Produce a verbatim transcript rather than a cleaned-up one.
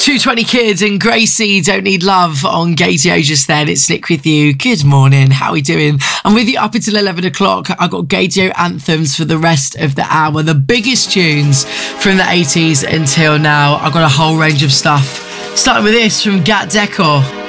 two twenty Kids and Gracie Don't Need Love on Gaydio just then. It's Nick with you. Good morning. How are we doing? I'm with you up until eleven o'clock. I've got Gaydio anthems for the rest of the hour. The biggest tunes from the eighties until now. I've got a whole range of stuff. Starting with this from Gat Deco.